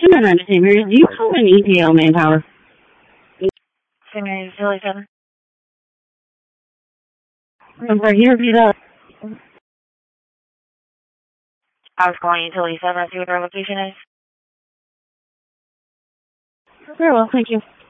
You call an EPO manpower. St. Mary's Utility 7. Number here, beat up. I was calling Utility 7 to see what their location is. Very well, thank you.